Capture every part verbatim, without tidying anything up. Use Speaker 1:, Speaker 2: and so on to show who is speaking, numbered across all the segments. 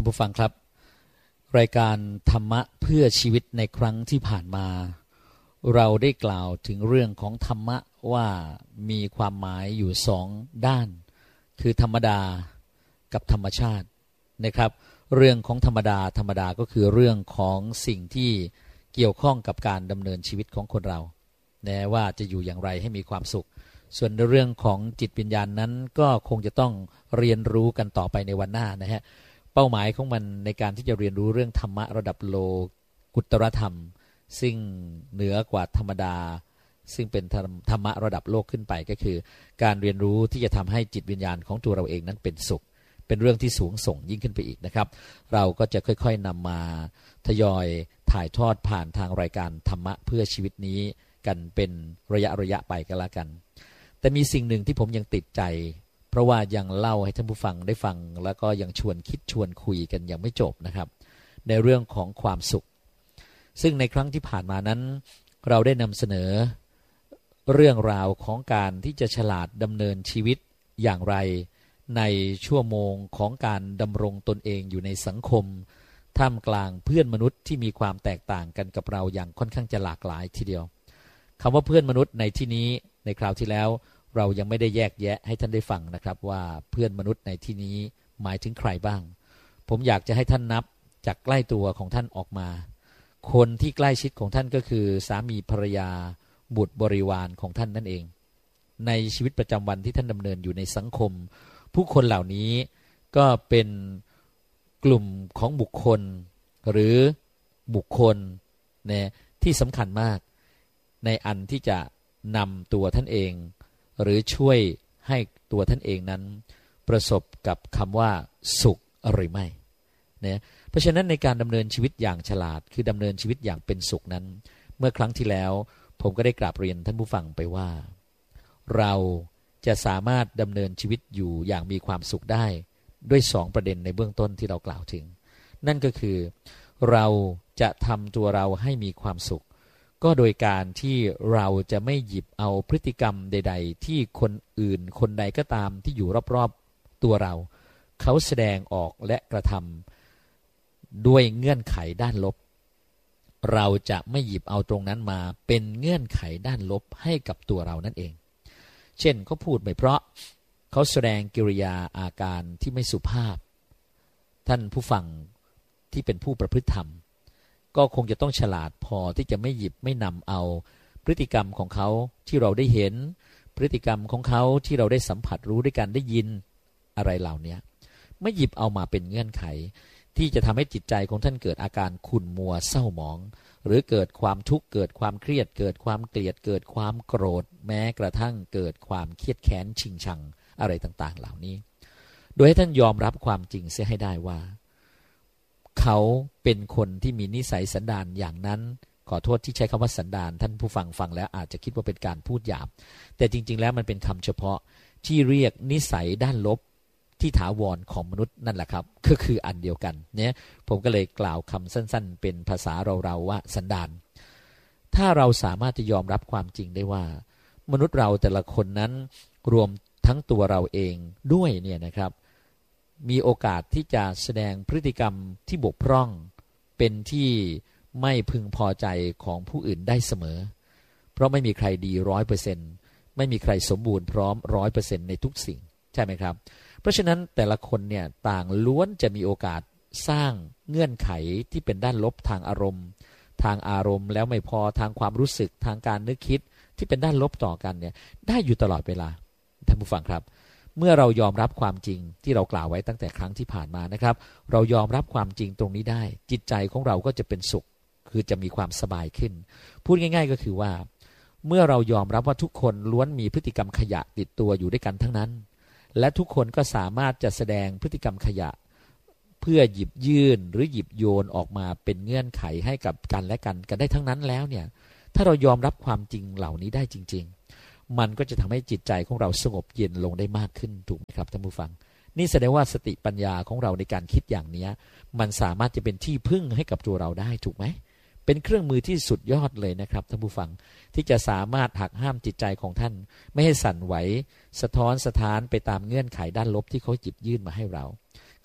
Speaker 1: ผู้ฟังครับรายการธรรมะเพื่อชีวิตในครั้งที่ผ่านมาเราได้กล่าวถึงเรื่องของธรรมะว่ามีความหมายอยู่สองด้านคือธรรมดากับธรรมชาตินะครับเรื่องของธรรมดาธรรมดาก็คือเรื่องของสิ่งที่เกี่ยวข้องกับการดำเนินชีวิตของคนเรานะว่าจะอยู่อย่างไรให้มีความสุขส่วนเรื่องของจิตวิญญาณนั้นก็คงจะต้องเรียนรู้กันต่อไปในวันหน้านะฮะเป้าหมายของมันในการที่จะเรียนรู้เรื่องธรรมะระดับโลกุตตรธรรมซึ่งเหนือกว่าธรรมดาซึ่งเป็นธรรมะระดับโลกขึ้นไปก็คือการเรียนรู้ที่จะทำให้จิตวิญญาณของตัวเราเองนั้นเป็นสุขเป็นเรื่องที่สูงส่งยิ่งขึ้นไปอีกนะครับเราก็จะค่อยๆนำมาทยอยถ่ายทอดผ่านทางรายการธรรมะเพื่อชีวิตนี้กันเป็นระยะระยะไปก็แล้วกันแต่มีสิ่งหนึ่งที่ผมยังติดใจเพราะว่ายังเล่าให้ท่านผู้ฟังได้ฟังแล้วก็ยังชวนคิดชวนคุยกันยังไม่จบนะครับในเรื่องของความสุขซึ่งในครั้งที่ผ่านมานั้นเราได้นำเสนอเรื่องราวของการที่จะฉลาดดำเนินชีวิตอย่างไรในชั่วโมงของการดำรงตนเองอยู่ในสังคมท่ามกลางเพื่อนมนุษย์ที่มีความแตกต่างกันกับเราอย่างค่อนข้างจะหลากหลายทีเดียวคำว่าเพื่อนมนุษย์ในที่นี้ในคราวที่แล้วเรายังไม่ได้แยกแยะให้ท่านได้ฟังนะครับว่าเพื่อนมนุษย์ในที่นี้หมายถึงใครบ้างผมอยากจะให้ท่านนับจากใกล้ตัวของท่านออกมาคนที่ใกล้ชิดของท่านก็คือสามีภรรยาบุตรบริวารของท่านนั่นเองในชีวิตประจำวันที่ท่านดำเนินอยู่ในสังคมผู้คนเหล่านี้ก็เป็นกลุ่มของบุคคลหรือบุคคลเนี่ยที่สำคัญมากในอันที่จะนำตัวท่านเองหรือช่วยให้ตัวท่านเองนั้นประสบกับคำว่าสุขหรือไม่เนี่ยเพราะฉะนั้นในการดำเนินชีวิตอย่างฉลาดคือดำเนินชีวิตอย่างเป็นสุขนั้นเมื่อครั้งที่แล้วผมก็ได้กราบเรียนท่านผู้ฟังไปว่าเราจะสามารถดำเนินชีวิตอยู่อย่างมีความสุขได้ด้วยสองประเด็นในเบื้องต้นที่เรากล่าวถึงนั่นก็คือเราจะทำตัวเราให้มีความสุขก็โดยการที่เราจะไม่หยิบเอาพฤติกรรมใดๆที่คนอื่นคนใดก็ตามที่อยู่รอบๆตัวเราเขาแสดงออกและกระทำด้วยเงื่อนไขด้านลบเราจะไม่หยิบเอาตรงนั้นมาเป็นเงื่อนไขด้านลบให้กับตัวเรานั่นเองเช่นเขาพูดไม่เพราะเขาแสดงกิริยาอาการที่ไม่สุภาพท่านผู้ฟังที่เป็นผู้ประพฤติธรรมก็คงจะต้องฉลาดพอที่จะไม่หยิบไม่นำเอาพฤติกรรมของเขาที่เราได้เห็นพฤติกรรมของเขาที่เราได้สัมผัสรู้ด้วยกันได้ยินอะไรเหล่านี้ไม่หยิบเอามาเป็นเงื่อนไขที่จะทำให้จิตใจของท่านเกิดอาการขุ่นมัวเศร้าหมองหรือเกิดความทุกข์เกิดความเครียดเกิดความเกลียดเกิดความโกรธแม้กระทั่งเกิดความเครียดแค้นชิงชังอะไรต่างๆเหล่านี้โดยให้ท่านยอมรับความจริงเสียให้ได้ว่าเขาเป็นคนที่มีนิสัยสันดานอย่างนั้นขอโทษที่ใช้คำว่าสันดานท่านผู้ฟังฟังแล้วอาจจะคิดว่าเป็นการพูดหยาบแต่จริงๆแล้วมันเป็นคำเฉพาะที่เรียกนิสัยด้านลบที่ถาวรของมนุษย์นั่นแหละครับก็คืออันเดียวกันเนี่ยผมก็เลยกล่าวคำสั้นๆเป็นภาษาเราๆว่าสันดานถ้าเราสามารถจะยอมรับความจริงได้ว่ามนุษย์เราแต่ละคนนั้นรวมทั้งตัวเราเองด้วยเนี่ยนะครับมีโอกาสที่จะแสดงพฤติกรรมที่บกพร่องเป็นที่ไม่พึงพอใจของผู้อื่นได้เสมอเพราะไม่มีใครดีร้อยเปอร์เซ็นต์ไม่มีใครสมบูรณ์พร้อมร้อยเปอร์เซ็นต์ในทุกสิ่งใช่ไหมครับเพราะฉะนั้นแต่ละคนเนี่ยต่างล้วนจะมีโอกาสสร้างเงื่อนไขที่เป็นด้านลบทางอารมณ์ทางอารมณ์แล้วไม่พอทางความรู้สึกทางการนึกคิดที่เป็นด้านลบต่อกันเนี่ยได้อยู่ตลอดเวลาท่านผู้ฟังครับเมื่อเรายอมรับความจริงที่เรากล่าวไว้ตั้งแต่ครั้งที่ผ่านมานะครับเรายอมรับความจริงตรงนี้ได้จิตใจของเราก็จะเป็นสุขคือจะมีความสบายขึ้นพูดง่ายๆก็คือว่าเมื่อเรายอมรับว่าทุกคนล้วนมีพฤติกรรมขยะติดตัวอยู่ด้วยกันทั้งนั้นและทุกคนก็สามารถจะแสดงพฤติกรรมขยะเพื่อหยิบยื่นหรือหยิบโยนออกมาเป็นเงื่อนไขให้กับกันและกันกันได้ทั้งนั้นแล้วเนี่ยถ้าเรายอมรับความจริงเหล่านี้ได้จริงๆมันก็จะทำให้จิตใจของเราสงบเย็นลงได้มากขึ้นถูกไหมครับท่านผู้ฟังนี่แสดงว่าสติปัญญาของเราในการคิดอย่างนี้มันสามารถจะเป็นที่พึ่งให้กับตัวเราได้ถูกไหมเป็นเครื่องมือที่สุดยอดเลยนะครับท่านผู้ฟังที่จะสามารถหักห้ามจิตใจของท่านไม่ให้สั่นไหวสะท้อนสะท้านไปตามเงื่อนไขด้านลบที่เขาหยิบยื่นมาให้เรา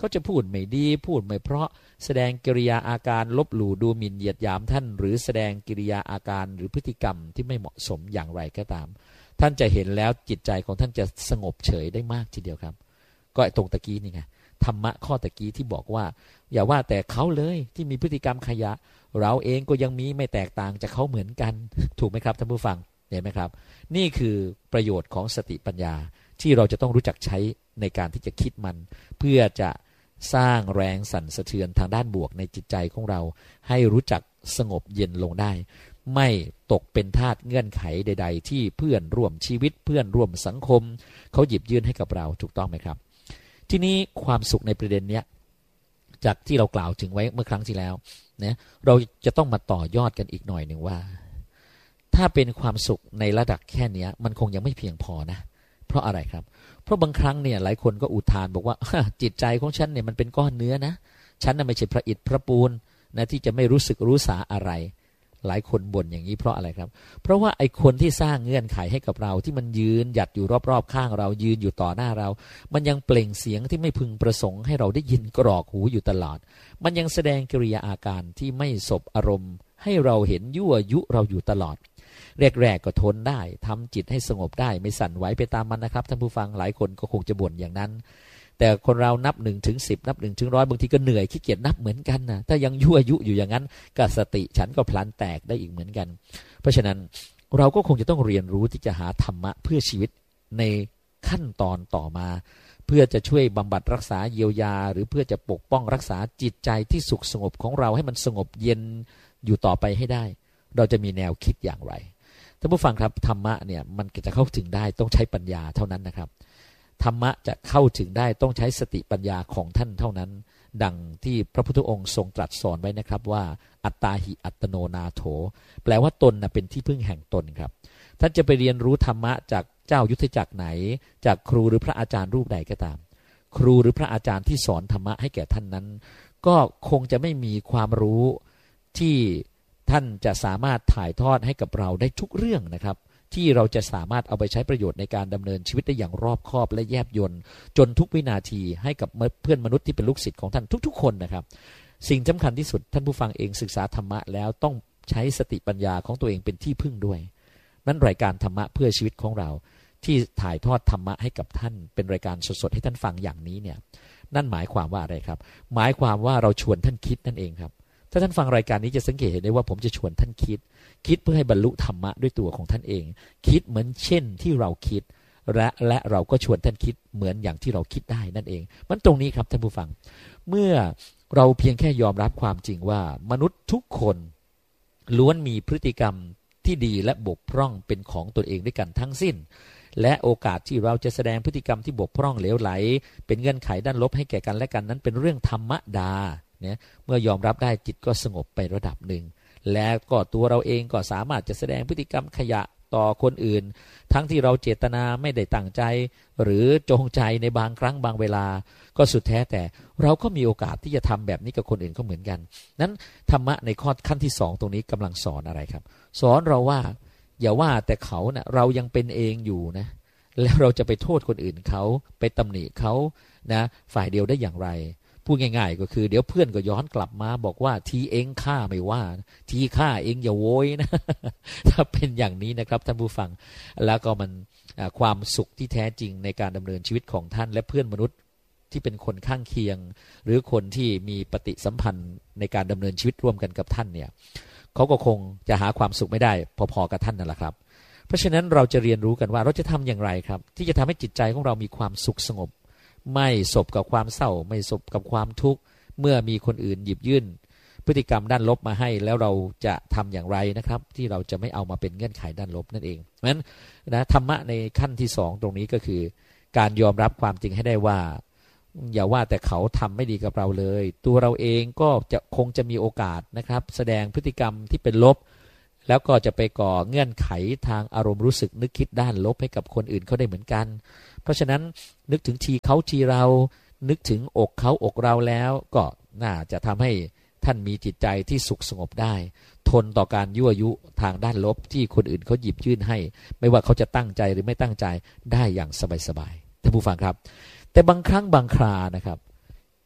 Speaker 1: เขาจะพูดไม่ดีพูดไม่เพราะแสดงกิริยาอาการลบหลู่ดูหมิ่นเหยียดหยามท่านหรือแสดงกิริยาอาการหรือพฤติกรรมที่ไม่เหมาะสมอย่างไรก็ตามท่านจะเห็นแล้วจิตใจของท่านจะสงบเฉยได้มากทีเดียวครับก็ตรงตะกี้นี่ไงธรรมะข้อตะกี้ที่บอกว่าอย่าว่าแต่เขาเลยที่มีพฤติกรรมขยะเราเองก็ยังมีไม่แตกต่างจากเขาเหมือนกันถูกไหมครับท่านผู้ฟังเห็นไหมครับนี่คือประโยชน์ของสติปัญญาที่เราจะต้องรู้จักใช้ในการที่จะคิดมันเพื่อจะสร้างแรงสั่นสะเทือนทางด้านบวกในจิตใจของเราให้รู้จักสงบเย็นลงได้ไม่ตกเป็นทาสเงื่อนไขใดๆที่เพื่อนร่วมชีวิตเพื่อนร่วมสังคมเขาหยิบยื่นให้กับเราถูกต้องไหมครับทีนี้ความสุขในประเด็นเนี้ยจากที่เรากล่าวถึงไว้เมื่อครั้งที่แล้วนะเราจะต้องมาต่อยอดกันอีกหน่อยหนึ่งว่าถ้าเป็นความสุขในระดับแค่นี้มันคงยังไม่เพียงพอนะเพราะอะไรครับเพราะบางครั้งเนี่ยหลายคนก็อุทานบอกว่าจิตใจของฉันเนี่ยมันเป็นก้อนเนื้อนะฉันน่ะไม่ใช่พระอิฐพระปูนนะที่จะไม่รู้สึกรู้สาอะไรหลายคนบ่นอย่างนี้เพราะอะไรครับเพราะว่าไอ้คนที่สร้างเงื่อนไขให้กับเราที่มันยืนหยัดอยู่รอบๆข้างเรายืนอยู่ต่อหน้าเรามันยังเปล่งเสียงที่ไม่พึงประสงค์ให้เราได้ยินกรอกหูอยู่ตลอดมันยังแสดงกิริยาอาการที่ไม่สบอารมณ์ให้เราเห็นยั่วยุเราอยู่ตลอดแรกๆก็ทนได้ทำจิตให้สงบได้ไม่สั่นไหวไปตามมันนะครับท่านผู้ฟังหลายคนก็คงจะบ่นอย่างนั้นแต่คนเรานับหนึ่งถึงสิบนับหนึ่งถึงร้อยบางทีก็เหนื่อยขี้เกียจนับเหมือนกันนะถ้ายังยั่วยุอยู่อย่างนั้นก็สติฉันก็พลันแตกได้อีกเหมือนกันเพราะฉะนั้นเราก็คงจะต้องเรียนรู้ที่จะหาธรรมะเพื่อชีวิตในขั้นตอนต่อมาเพื่อจะช่วยบำบัดรักษาเยียวยาหรือเพื่อจะปกป้องรักษาจิตใจที่สุขสงบของเราให้มันสงบเย็นอยู่ต่อไปให้ได้เราจะมีแนวคิดอย่างไรท่านผู้ฟังครับธรรมะเนี่ยมันจะเข้าถึงได้ต้องใช้ปัญญาเท่านั้นนะครับธรรมะจะเข้าถึงได้ต้องใช้สติปัญญาของท่านเท่านั้นดังที่พระพุทธองค์ทรงตรัสสอนไว้นะครับว่าอัตตาหิอัตโนนาโถแปลว่าตนเป็นที่พึ่งแห่งตนครับท่านจะไปเรียนรู้ธรรมะจากเจ้ายุทธจักรไหนจากครูหรือพระอาจารย์รูปใดก็ตามครูหรือพระอาจารย์ที่สอนธรรมะให้แก่ท่านนั้นก็คงจะไม่มีความรู้ที่ท่านจะสามารถถ่ายทอดให้กับเราได้ทุกเรื่องนะครับที่เราจะสามารถเอาไปใช้ประโยชน์ในการดำเนินชีวิตได้อย่างรอบคอบและแยบยลจนทุกวินาทีให้กับเพื่อนมนุษย์ที่เป็นลูกศิษย์ของท่านทุกๆคนนะครับสิ่งสำคัญที่สุดท่านผู้ฟังเองศึกษาธรรมะแล้วต้องใช้สติปัญญาของตัวเองเป็นที่พึ่งด้วยนั้นรายการธรรมะเพื่อชีวิตของเราที่ถ่ายทอดธรรมะให้กับท่านเป็นรายการสดๆให้ท่านฟังอย่างนี้เนี่ยนั่นหมายความว่าอะไรครับหมายความว่าเราชวนท่านคิดนั่นเองครับถ้าท่านฟังรายการนี้จะสังเกตเห็นได้ว่าผมจะชวนท่านคิดคิดเพื่อให้บรรลุธรรมะด้วยตัวของท่านเองคิดเหมือนเช่นที่เราคิดและและเราก็ชวนท่านคิดเหมือนอย่างที่เราคิดได้นั่นเองมันตรงนี้ครับท่านผู้ฟังเมื่อเราเพียงแค่ยอมรับความจริงว่ามนุษย์ทุกคนล้วนมีพฤติกรรมที่ดีและบกพร่องเป็นของตนเองด้วยกันทั้งสิ้นและโอกาสที่เราจะแสดงพฤติกรรมที่บกพร่องเหลวไหลเป็นเงื่อนไขด้านลบให้แก่กันและกันนั้นเป็นเรื่องธรรมดาเนี่ยเมื่อยอมรับได้จิตก็สงบไประดับหนึ่งและก็ตัวเราเองก็สามารถจะแสดงพฤติกรรมขยะต่อคนอื่นทั้งที่เราเจตนาไม่ได้ตั้งใจหรือจงใจในบางครั้งบางเวลาก็สุดแท้แต่เราก็มีโอกาสที่จะทำแบบนี้กับคนอื่นก็เหมือนกันนั้นธรรมะในข้อขั้นที่สองตรงนี้กำลังสอนอะไรครับสอนเราว่าอย่าว่าแต่เขาเนะเรายังเป็นเองอยู่นะแล้วเราจะไปโทษคนอื่นเขาไปตำหนิเขานะฝ่ายเดียวได้อย่างไรพูดง่ายๆก็คือเดี๋ยวเพื่อนก็ย้อนกลับมาบอกว่าทีเองฆ่าไม่ว่าทีฆ่าเองอย่าโวยนะ ถ้าเป็นอย่างนี้นะครับท่านผู้ฟังแล้วก็มันความสุขที่แท้จริงในการดำเนินชีวิตของท่านและเพื่อนมนุษย์ที่เป็นคนข้างเคียงหรือคนที่มีปฏิสัมพันธ์ในการดำเนินชีวิตร่วมกันกับท่านเนี่ยเขาก็คงจะหาความสุขไม่ได้พอๆกับท่านนั่นแหละครับเพราะฉะนั้นเราจะเรียนรู้กันว่าเราจะทำอย่างไรครับที่จะทำให้จิตใจของเรามีความสุขสงบไม่สบกับความเศร้าไม่สบกับความทุกข์เมื่อมีคนอื่นหยิบยื่นพฤติกรรมด้านลบมาให้แล้วเราจะทำอย่างไรนะครับที่เราจะไม่เอามาเป็นเงื่อนไขด้านลบนั่นเองเพราะฉะนั้นนะธรรมะในขั้นที่สองตรงนี้ก็คือการยอมรับความจริงให้ได้ว่าอย่าว่าแต่เขาทำไม่ดีกับเราเลยตัวเราเองก็จะคงจะมีโอกาสนะครับแสดงพฤติกรรมที่เป็นลบแล้วก็จะไปก่อเงื่อนไขทางอารมณ์รู้สึกนึกคิดด้านลบให้กับคนอื่นเขาได้เหมือนกันเพราะฉะนั้นนึกถึงทีเขาทีเรานึกถึงอกเขาอกเราแล้วก็น่าจะทำให้ท่านมีจิตใจที่สุขสงบได้ทนต่อการยั่วยุทางด้านลบที่คนอื่นเขาหยิบยื่นให้ไม่ว่าเขาจะตั้งใจหรือไม่ตั้งใจได้อย่างสบายๆท่านผู้ฟังครับแต่บางครั้งบางครานะครับ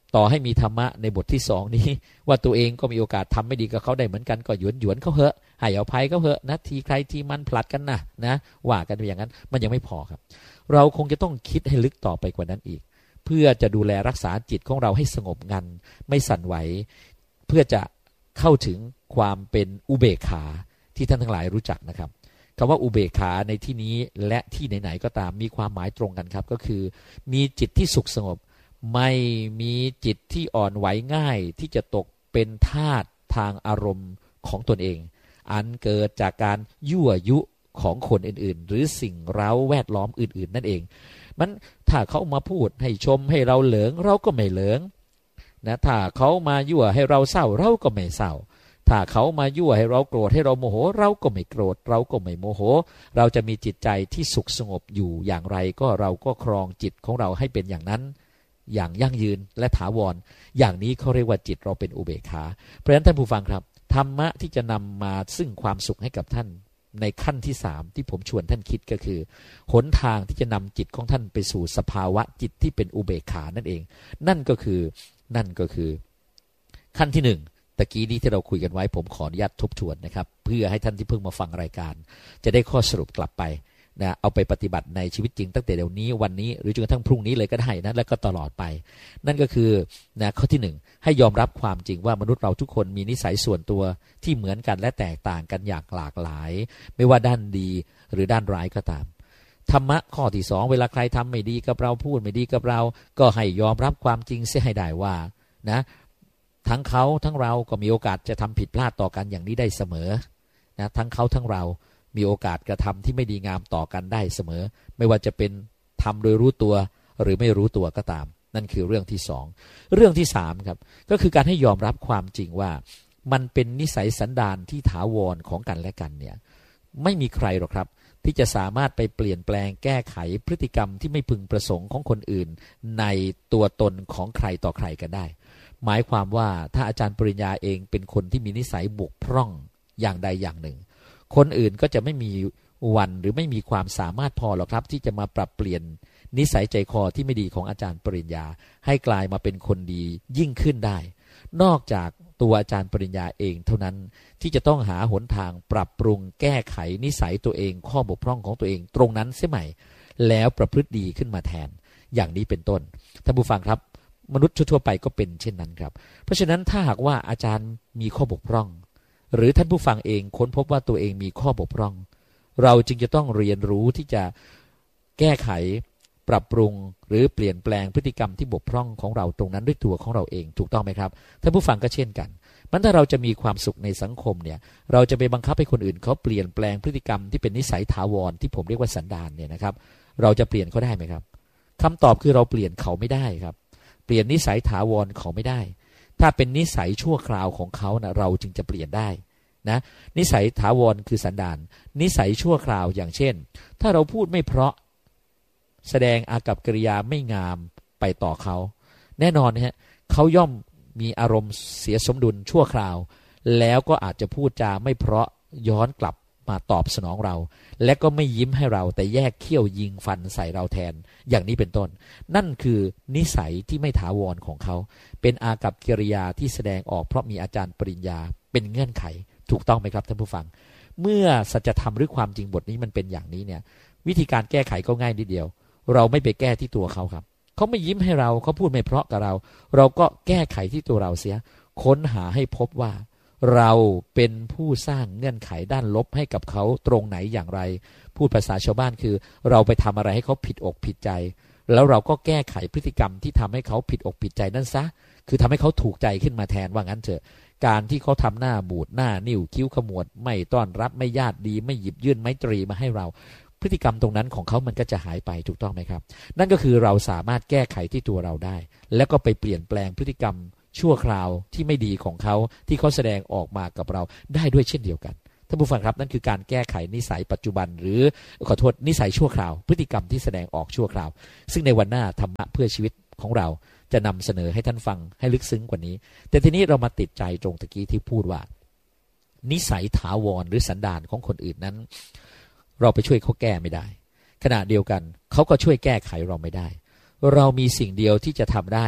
Speaker 1: ต่อให้มีธรรมะในบทที่สองนี้ว่าตัวเองก็มีโอกาสทำไม่ดีกับเขาได้เหมือนกันก็หยวนหยวนเขาเหอะให้อภัยเขาเหอะนะทีใครทีมันผลัดกันนะนะว่ากันไปอย่างนั้นมันยังไม่พอครับเราคงจะต้องคิดให้ลึกต่อไปกว่านั้นอีกเพื่อจะดูแลรักษาจิตของเราให้สงบงันไม่สั่นไหวเพื่อจะเข้าถึงความเป็นอุเบกขาที่ท่านทั้งหลายรู้จักนะครับคำว่าอุเบกขาในที่นี้และที่ไหนๆก็ตามมีความหมายตรงกันครับก็คือมีจิตที่สุขสงบไม่มีจิตที่อ่อนไหวง่ายที่จะตกเป็นทาสทางอารมณ์ของตนเองอันเกิดจากการยั่วยุของคนอื่นๆหรือสิ่งเร้าแวดล้อมอื่นๆนั่นเองมันถ้าเขามาพูดให้ชมให้เราเหลิงเราก็ไม่เหลิงนะถ้าเขามายั่วให้เราเศร้าเราก็ไม่เศร้าถ้าเขามายั่วให้เราโกรธให้เราโมโหเราก็ไม่โกรธเราก็ไม่โมโหเราจะมีจิตใจที่สุขสงบอยู่อย่างไรก็เราก็ครองจิตของเราให้เป็นอย่างนั้นอย่างยั่งยืนและถาวรอย่างนี้เขาเรียกว่าจิตเราเป็นอุเบกขาเพราะฉะนั้นท่านผู้ฟังครับธรรมะที่จะนำมาซึ่งความสุขให้กับท่านในขั้นที่สามที่ผมชวนท่านคิดก็คือหนทางที่จะนำจิตของท่านไปสู่สภาวะจิตที่เป็นอุเบกขานั่นเองนั่นก็คือนั่นก็คือขั้นที่หนึ่งตะกี้นี้ที่เราคุยกันไว้ผมขออนุญาตทบทวนนะครับเพื่อให้ท่านที่เพิ่งมาฟังรายการจะได้ข้อสรุปกลับไปนะเอาไปปฏิบัติในชีวิตจริงตั้งแต่เดี๋ยวนี้วันนี้หรือจนกระทั่งพรุ่งนี้เลยก็ได้นะแล้วก็ตลอดไปนั่นก็คือนะข้อที่หนึ่งให้ยอมรับความจริงว่ามนุษย์เราทุกคนมีนิสัยส่วนตัวที่เหมือนกันและแตกต่างกันอย่างหลากหลายไม่ว่าด้านดีหรือด้านร้ายก็ตามธรรมะข้อที่สองเวลาใครทำไม่ดีกับเราพูดไม่ดีกับเราก็ให้ยอมรับความจริงเสียให้ได้ว่านะทั้งเขาทั้งเราก็มีโอกาสจะทำผิดพลาดต่อกันอย่างนี้ได้เสมอนะทั้งเขาทั้งเรามีโอกาสกระทำที่ไม่ดีงามต่อกันได้เสมอไม่ว่าจะเป็นทำโดยรู้ตัวหรือไม่รู้ตัวก็ตามนั่นคือเรื่องที่สองเรื่องที่สามครับก็คือการให้ยอมรับความจริงว่ามันเป็นนิสัยสันดานที่ถาวรของกันและกันเนี่ยไม่มีใครหรอกครับที่จะสามารถไปเปลี่ยนแปลงแก้ไขพฤติกรรมที่ไม่พึงประสงค์ของคนอื่นในตัวตนของใครต่อใครกันได้หมายความว่าถ้าอาจารย์ปริญญาเองเป็นคนที่มีนิสัยบกพร่องอย่างใดอย่างหนึ่งคนอื่นก็จะไม่มีวันหรือไม่มีความสามารถพอหรอกครับที่จะมาปรับเปลี่ยนนิสัยใจคอที่ไม่ดีของอาจารย์ปริญญาให้กลายมาเป็นคนดียิ่งขึ้นได้นอกจากตัวอาจารย์ปริญญาเองเท่านั้นที่จะต้องหาหนทางปรับปรุงแก้ไขนิสัยตัวเองข้อบกพร่องของตัวเองตรงนั้นเสียใหม่แล้วประพฤติดีขึ้นมาแทนอย่างนี้เป็นต้นท่านผู้ฟังครับมนุษย์ทั่วไปก็เป็นเช่นนั้นครับเพราะฉะนั้นถ้าหากว่าอาจารย์มีข้อบกพร่องหรือท่านผู้ฟังเองค้นพบว่าตัวเองมีข้อบกพร่องเราจึงจะต้องเรียนรู้ที่จะแก้ไขปรับปรุงหรือเปลี่ยนแปลงพฤติกรรมที่บกพร่องของเราตรงนั้นด้วยตัวของเราเองถูกต้องไหมครับท่านผู้ฟังก็เช่นกันมันถ้าเราจะมีความสุขในสังคมเนี่ยเราจะไปบังคับให้คนอื่นเขาเปลี่ยนแปลงพฤติกรรมที่เป็นนิสัยถาวรที่ผมเรียกว่าสันดานเนี่ยนะครับเราจะเปลี่ยนเขาได้ไหมครับคำตอบคือเราเปลี่ยนเขาไม่ได้ครับเปลี่ยนนิสัยถาวรเขาไม่ได้ถ้าเป็นนิสัยชั่วคราวของเขานะเราจึงจะเปลี่ยนได้นะนิสัยถาวรคือสันดานนิสัยชั่วคราวอย่างเช่นถ้าเราพูดไม่เพราะแสดงอากัปกิริยาไม่งามไปต่อเขาแน่นอนนะฮะเขาย่อมมีอารมณ์เสียสมดุลชั่วคราวแล้วก็อาจจะพูดจาไม่เพราะย้อนกลับมาตอบสนองเราและก็ไม่ยิ้มให้เราแต่แยกเขี้ยวยิงฟันใส่เราแทนอย่างนี้เป็นต้นนั่นคือนิสัยที่ไม่ถาวรของเขาเป็นอากัปกิริยาที่แสดงออกเพราะมีอาจารย์ปริญญาเป็นเงื่อนไขถูกต้องไหมครับท่านผู้ฟังเมื่อสัจธรรมหรือความจริงบทนี้มันเป็นอย่างนี้เนี่ยวิธีการแก้ไขก็ง่ายนิดเดียวเราไม่ไปแก้ที่ตัวเขาครับเขาไม่ยิ้มให้เราเขาพูดไม่เพราะกับเราเราก็แก้ไขที่ตัวเราเสียค้นหาให้พบว่าเราเป็นผู้สร้างเงื่อนไขด้านลบให้กับเขาตรงไหนอย่างไรพูดภาษาชาวบ้านคือเราไปทำอะไรให้เขาผิดอกผิดใจแล้วเราก็แก้ไขพฤติกรรมที่ทำให้เขาผิดอกผิดใจนั่นซะคือทำให้เขาถูกใจขึ้นมาแทนว่างั้นเถอะการที่เขาทำหน้าบูดหน้านิ่วคิ้วขมวดไม่ต้อนรับไม่ญาติดีไม่หยิบยื่นไมตรีมาให้เราพฤติกรรมตรงนั้นของเขามันก็จะหายไปถูกต้องไหมครับนั่นก็คือเราสามารถแก้ไขที่ตัวเราได้แล้วก็ไปเปลี่ยนแปลงพฤติกรรมชั่วคราวที่ไม่ดีของเขาที่เขาแสดงออกมากับเราได้ด้วยเช่นเดียวกันท่านผู้ฟังครับนั่นคือการแก้ไขนิสัยปัจจุบันหรือขอโทษนิสัยชั่วคราวพฤติกรรมที่แสดงออกชั่วคราวซึ่งในวันหน้าธรรมะเพื่อชีวิตของเราจะนำเสนอให้ท่านฟังให้ลึกซึ้งกว่านี้แต่ทีนี้เรามาติดใจตรงตะกี้ที่พูดว่านิสัยถาวรหรือสันดานของคนอื่นนั้นเราไปช่วยเขาแก้ไม่ได้ขณะเดียวกันเขาก็ช่วยแก้ไขเราไม่ได้เรามีสิ่งเดียวที่จะทำได้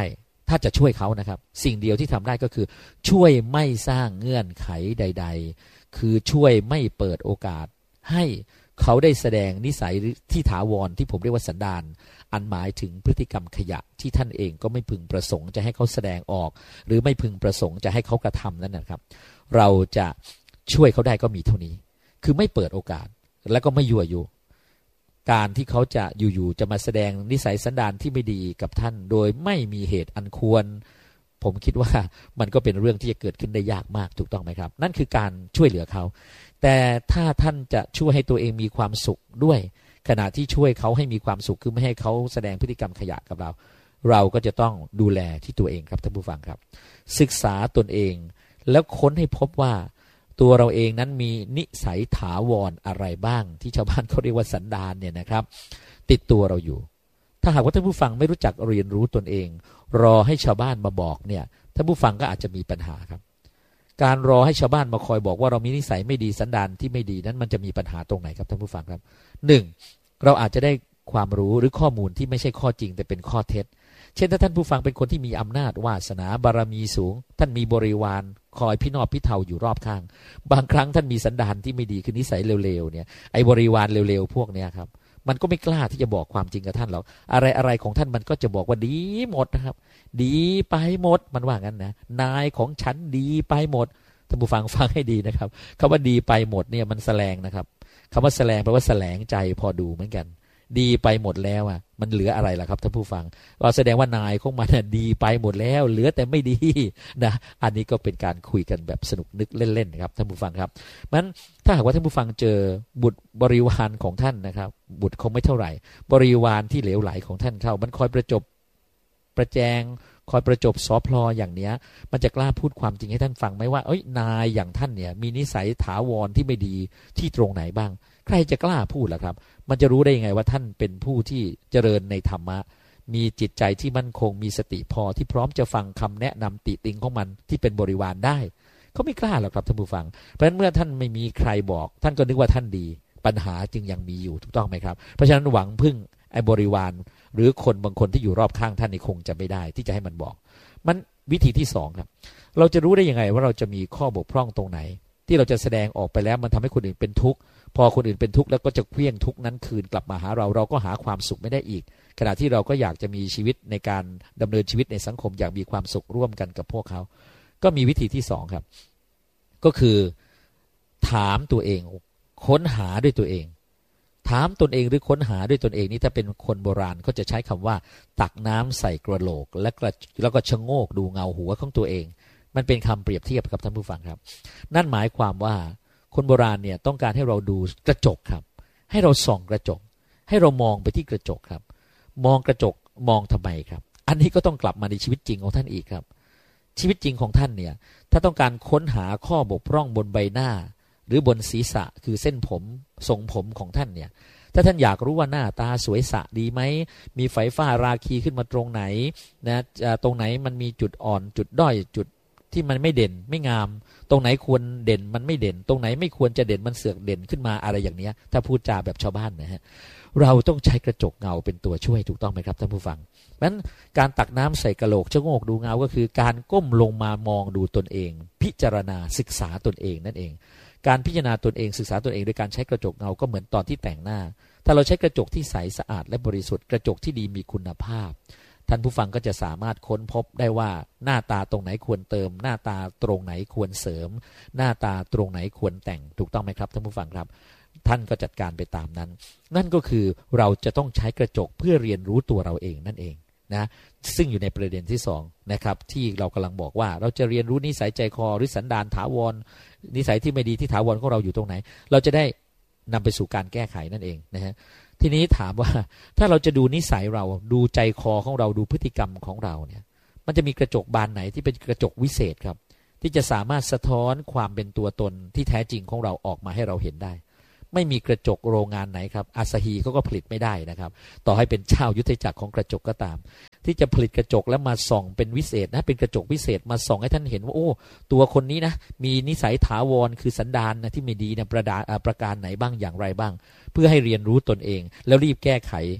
Speaker 1: ถ้าจะช่วยเขานะครับสิ่งเดียวที่ทำได้ก็คือช่วยไม่สร้างเงื่อนไขใดๆคือช่วยไม่เปิดโอกาสให้เขาได้แสดงนิสัยที่ถาวรที่ผมเรียกว่าสันดานอันหมายถึงพฤติกรรมขยะที่ท่านเองก็ไม่พึงประสงค์จะให้เขาแสดงออกหรือไม่พึงประสงค์จะให้เขากระทำนั่นนะครับเราจะช่วยเขาได้ก็มีเท่านี้คือไม่เปิดโอกาสและก็ไม่ยั่วยุการที่เขาจะอยู่ๆจะมาแสดงนิสัยสันดานที่ไม่ดีกับท่านโดยไม่มีเหตุอันควรผมคิดว่ามันก็เป็นเรื่องที่จะเกิดขึ้นได้ยากมากถูกต้องไหมครับนั่นคือการช่วยเหลือเขาแต่ถ้าท่านจะช่วยให้ตัวเองมีความสุขด้วยขณะที่ช่วยเขาให้มีความสุขคือไม่ให้เขาแสดงพฤติกรรมขยะกับเราเราก็จะต้องดูแลที่ตัวเองครับท่านผู้ฟังครับศึกษาตนเองแล้วค้นให้พบว่าตัวเราเองนั้นมีนิสัยถาวรอะไรบ้างที่ชาวบ้านเขาเรียกว่าสันดานเนี่ยนะครับติดตัวเราอยู่ถ้าหากว่าท่านผู้ฟังไม่รู้จักเรียนรู้ตนเองรอให้ชาวบ้านมาบอกเนี่ยท่านผู้ฟังก็อาจจะมีปัญหาครับการรอให้ชาวบ้านมาคอยบอกว่าเรามีนิสัยไม่ดีสันดานที่ไม่ดีนั้นมันจะมีปัญหาตรงไหนครับท่านผู้ฟังครับหนึ่งเราอาจจะได้ความรู้หรือข้อมูลที่ไม่ใช่ข้อจริงแต่เป็นข้อเท็จเช่นถ้าท่านผู้ฟังเป็นคนที่มีอำนาจวาสนาบารมีสูงท่านมีบริวารคอยพี่นอบพี่เทาอยู่รอบข้างบางครั้งท่านมีสันดานที่ไม่ดีคือนิสัยเร็วๆเนี่ยไอ้บริวารเร็วๆพวกเนี้ยครับมันก็ไม่กล้าที่จะบอกความจริงกับท่านหรอกอะไรอะไรของท่านมันก็จะบอกว่าดีหมดนะครับดีไปหมดมันว่างั้นนะนายของฉันดีไปหมดท่านผู้ฟังฟังให้ดีนะครับคำว่าดีไปหมดเนี่ยมันแสลงนะครับคำว่าแสลงแปลว่าแสลงใจพอดูเหมือนกันดีไปหมดแล้วอ่ะมันเหลืออะไรล่ะครับท่านผู้ฟังก็แสดงว่านายของมันดีไปหมดแล้วเหลือแต่ไม่ดีนะอันนี้ก็เป็นการคุยกันแบบสนุกนึกเล่นๆครับท่านผู้ฟังครับมันถ้าหากว่าท่านผู้ฟังเจอบุตรบริวารของท่านนะครับบุตรคงไม่เท่าไหร่บริวารที่เหลวไหลของท่านเข้ามันคอยประจบประแจงคอยประจบสอพลออย่างเนี้ยมันจะกล้าพูดความจริงให้ท่านฟังไหมว่าเอ้ยนายอย่างท่านเนี่ยมีนิสัยถาวรที่ไม่ดีที่ตรงไหนบ้างใครจะกล้าพูดล่ะครับมันจะรู้ได้ยังไงว่าท่านเป็นผู้ที่เจริญในธรรมะมีจิตใจที่มั่นคงมีสติพอที่พร้อมจะฟังคำแนะนำติติงของมันที่เป็นบริวารได้เขาไม่กล้าหรอกครับท่านผู้ฟังเพราะฉะนั้นเมื่อท่านไม่มีใครบอกท่านก็นึกว่าท่านดีปัญหาจึงยังมีอยู่ถูกต้องไหมครับเพราะฉะนั้นหวังพึ่งไอ้บริวารหรือคนบางคนที่อยู่รอบข้างท่านนี่คงจะไม่ได้ที่จะให้มันบอกมันวิธีที่สองครับเราจะรู้ได้ยังไงว่าเราจะมีข้อบกพร่องตรงไหนที่เราจะแสดงออกไปแล้วมันทำให้คนอื่นเป็นทุกข์พอคนอื่นเป็นทุกข์แล้วก็จะเคลื่อนทุกข์นั้นคืนกลับมาหาเราเราก็หาความสุขไม่ได้อีกขณะที่เราก็อยากจะมีชีวิตในการดำเนินชีวิตในสังคมอยากมีความสุขร่วมกันกับพวกเขาก็มีวิธีที่สองครับก็คือถามตัวเองค้นหาด้วยตัวเองถามตนเองหรือค้นหาด้วยตนเองนี่ถ้าเป็นคนโบราณเขาจะใช้คำว่าตักน้ำใส่กระโหลกและกระแล้วก็ชะโงกดูเงาหัวของตัวเองมันเป็นคำเปรียบเทียบกับท่านผู้ฟังครับนั่นหมายความว่าคนโบราณเนี่ยต้องการให้เราดูกระจกครับให้เราส่องกระจกให้เรามองไปที่กระจกครับมองกระจกมองทำไมครับอันนี้ก็ต้องกลับมาในชีวิตจริงของท่านอีกครับชีวิตจริงของท่านเนี่ยถ้าต้องการค้นหาข้อบกพร่องบนใบหน้าหรือบนศีรษะคือเส้นผมทรงผมของท่านเนี่ยถ้าท่านอยากรู้ว่าหน้าตาสวยสะดีไหมมีไฝฝ้าราคีขึ้นมาตรงไหนนะตรงไหนมันมีจุดอ่อนจุดด้อยจุดที่มันไม่เด่นไม่งามตรงไหนควรเด่นมันไม่เด่นตรงไหนไม่ควรจะเด่นมันเสือกเด่นขึ้นมาอะไรอย่างเนี้ยถ้าพูดจาแบบชาวบ้านนะฮะเราต้องใช้กระจกเงาเป็นตัวช่วยถูกต้องไหมครับท่านผู้ฟังนั้นการตักน้ำใส่กระโหลกชะโงกดูเงาก็คือการก้มลงมามองดูตนเองพิจารณาศึกษาตนเองนั่นเองการพิจารณาตนเองศึกษาตนเองโดยการใช้กระจกเงาก็เหมือนตอนที่แต่งหน้าถ้าเราใช้กระจกที่ใสสะอาดและบริสุทธิ์กระจกที่ดีมีคุณภาพท่านผู้ฟังก็จะสามารถค้นพบได้ว่าหน้าตาตรงไหนควรเติมหน้าตาตรงไหนควรเสริมหน้าตาตรงไหนควรแต่งถูกต้องไหมครับท่านผู้ฟังครับท่านก็จัดการไปตามนั้นนั่นก็คือเราจะต้องใช้กระจกเพื่อเรียนรู้ตัวเราเองนั่นเองนะซึ่งอยู่ในประเด็นที่สองนะครับที่เรากำลังบอกว่าเราจะเรียนรู้นิสัยใจคอหรือสันดานถาวรนิสัยที่ไม่ดีที่ถาวรของเราอยู่ตรงไหนเราจะได้นำไปสู่การแก้ไขนั่นเองนะฮะทีนี้ถามว่าถ้าเราจะดูนิสัยเราดูใจคอของเราดูพฤติกรรมของเราเนี่ยมันจะมีกระจกบานไหนที่เป็นกระจกวิเศษครับที่จะสามารถสะท้อนความเป็นตัวตนที่แท้จริงของเราออกมาให้เราเห็นได้ไม่มีกระจกโรงงานไหนครับอาซาฮีเขาก็ผลิตไม่ได้นะครับต่อให้เป็นเจ้ายุทธจักรของกระจกก็ตามที่จะผลิตกระจกแล้วมาส่องเป็นวิเศษนะเป็นกระจกวิเศษมาส่องให้ท่านเห็นว่าโอ้ตัวคนนี้นะมีนิสัยถาวรคือสันดานนะที่ไม่ดีนะประดาประการไหนบ้างอย่างไรบ้างเพื่อให้เรียนรู้ตนเองแล้วรีบแก้ไข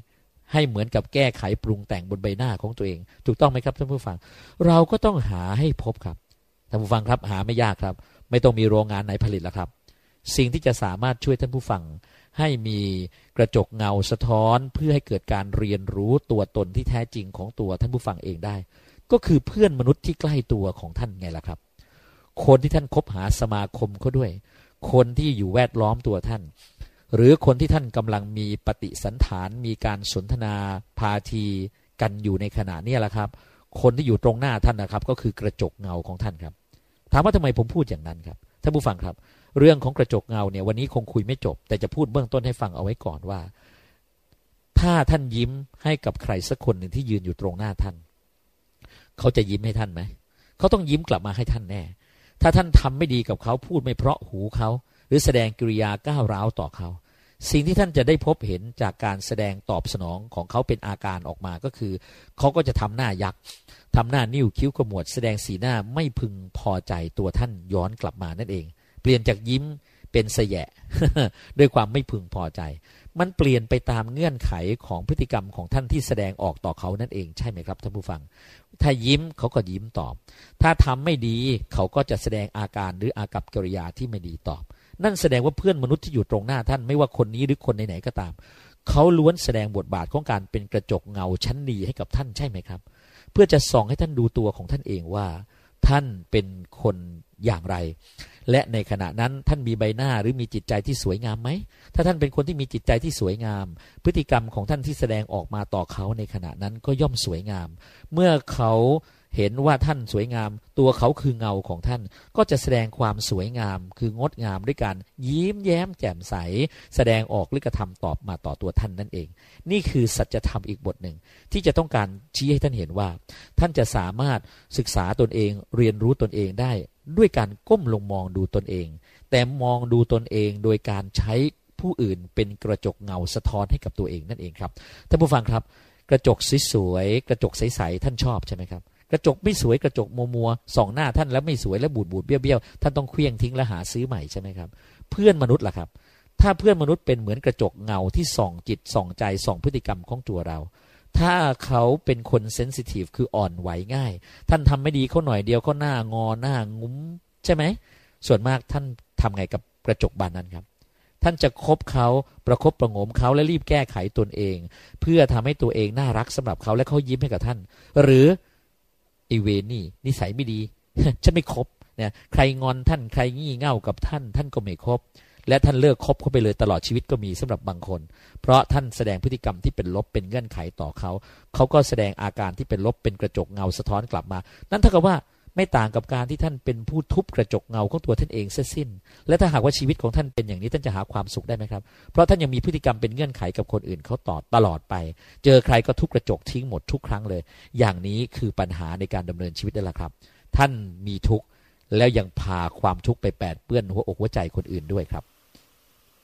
Speaker 1: ให้เหมือนกับแก้ไขปรุงแต่งบนใบหน้าของตัวเองถูกต้องไหมครับท่านผู้ฟังเราก็ต้องหาให้พบครับท่านผู้ฟังครับหาไม่ยากครับไม่ต้องมีโรงงานไหนผลิตแล้วครับสิ่งที่จะสามารถช่วยท่านผู้ฟังให้มีกระจกเงาสะท้อนเพื่อให้เกิดการเรียนรู้ตัวตนที่แท้จริงของตัวท่านผู้ฟังเองได้ก็คือเพื่อนมนุษย์ที่ใกล้ตัวของท่านไงล่ะครับคนที่ท่านคบหาสมาคมเขาด้วยคนที่อยู่แวดล้อมตัวท่านหรือคนที่ท่านกำลังมีปฏิสันถานมีการสนทนาพาทีกันอยู่ในขณะนี้แหละครับคนที่อยู่ตรงหน้าท่านนะครับก็คือกระจกเงาของท่านครับถามว่าทำไมผมพูดอย่างนั้นครับท่านผู้ฟังครับเรื่องของกระจกเงาเนี่ยวันนี้คงคุยไม่จบแต่จะพูดเบื้องต้นให้ฟังเอาไว้ก่อนว่าถ้าท่านยิ้มให้กับใครสักคนหนึ่งที่ยืนอยู่ตรงหน้าท่านเขาจะยิ้มให้ท่านไหมเขาต้องยิ้มกลับมาให้ท่านแน่ถ้าท่านทำไม่ดีกับเขาพูดไม่เพราะหูเขาหรือแสดงกิริยาก้าวร้าวต่อเขาสิ่งที่ท่านจะได้พบเห็นจากการแสดงตอบสนองของเขาเป็นอาการออกมาก็คือเขาก็จะทำหน้ายักษ์ทำหน้านิ้วคิ้วขมวดแสดงสีหน้าไม่พึงพอใจตัวท่านย้อนกลับมานั่นเองเปลี่ยนจากยิ้มเป็นเสยะ ด้วยความไม่พึงพอใจมันเปลี่ยนไปตามเงื่อนไขของพฤติกรรมของท่านที่แสดงออกต่อเขานั่นเองใช่ไหมครับท่านผู้ฟังถ้ายิ้มเขาก็ยิ้มตอบถ้าทำไม่ดีเขาก็จะแสดงอาการหรืออากัปกิริยาที่ไม่ดีตอบนั่นแสดงว่าเพื่อนมนุษย์ที่อยู่ตรงหน้าท่านไม่ว่าคนนี้หรือคนไหนๆก็ตามเขาล้วนแสดงบทบาทของการเป็นกระจกเงาชั้นดีให้กับท่านใช่ไหมครับเพื่อจะส่องให้ท่านดูตัวของท่านเองว่าท่านเป็นคนอย่างไรและในขณะนั้นท่านมีใบหน้าหรือมีจิตใจที่สวยงามไหมถ้าท่านเป็นคนที่มีจิตใจที่สวยงามพฤติกรรมของท่านที่แสดงออกมาต่อเขาในขณะนั้นก็ย่อมสวยงามเมื่อเขาเห็นว่าท่านสวยงามตัวเขาคือเงาของท่านก็จะแสดงความสวยงามคืองดงามด้วยการยิ้มแย้มแจ่มใสแสดงออกหรือกระทำตอบมาต่อตัวท่านนั่นเองนี่คือสัจธรรมอีกบทหนึ่งที่จะต้องการชี้ให้ท่านเห็นว่าท่านจะสามารถศึกษาตนเองเรียนรู้ตนเองได้ด้วยการก้มลงมองดูตนเองแต่มองดูตนเองโดยการใช้ผู้อื่นเป็นกระจกเงาสะท้อนให้กับตัวเองนั่นเองครับท่านผู้ฟังครับกระจกสวยๆกระจกใสๆท่านชอบใช่ไหมครับกระจกไม่สวยกระจกมัวๆส่องหน้าท่านแล้วไม่สวยและบูดบูดเบี้ยวเบี้ยวท่านต้องเคลี้ยงทิ้งและหาซื้อใหม่ใช่ไหมครับเพื่อนมนุษย์ล่ะครับถ้าเพื่อนมนุษย์เป็นเหมือนกระจกเงาที่ส่องจิตส่องใจส่องพฤติกรรมของตัวเราถ้าเขาเป็นคนเซนซิทีฟคืออ่อนไหวง่ายท่านทำไม่ดีเขาหน่อยเดียวเขาหน้างอหน้างุ้มใช่ไหมส่วนมากท่านทำไงกับกระจกบานนั้นครับท่านจะคบเขาประคบประงมเขาและรีบแก้ไขตนเองเพื่อทำให้ตัวเองน่ารักสำหรับเขาและเขายิ้มให้กับท่านหรือไอเวนี่นิสัยไม่ดี ฉันไม่คบเนี่ยใครงอนท่านใครงี่เง่ากับท่านท่านก็ไม่คบและท่านเลิกคบเขาไปเลยตลอดชีวิตก็มีสำหรับบางคนเพราะท่านแสดงพฤติกรรมที่เป็นลบเป็นเงื่อนไขต่อเขาเขาก็แสดงอาการที่เป็นลบเป็นกระจกเงาสะท้อนกลับมานั่นเท่ากับว่าไม่ต่างกับการที่ท่านเป็นผู้ทุบกระจกเงาของตัวท่านเองเสียสิ้นและถ้าหากว่าชีวิตของท่านเป็นอย่างนี้ท่านจะหาความสุขได้ไหมครับเพราะท่านยังมีพฤติกรรมเป็นเงื่อนไขกับคนอื่นเขาต่อตลอดไปเจอใครก็ทุบกระจกทิ้งหมดทุกครั้งเลยอย่างนี้คือปัญหาในการดำเนินชีวิตนั่นแหละครับท่านมีทุกข์แล้วยังพาความทุกข์ไปแปดเปื้อนหัวอกหัวใจคนอื่นด้วยครับ